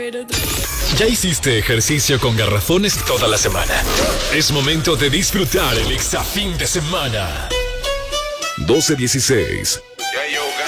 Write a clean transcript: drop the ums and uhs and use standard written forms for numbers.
Ya hiciste ejercicio con garrafones toda la semana. Es momento de disfrutar el extra fin de semana. 12:16.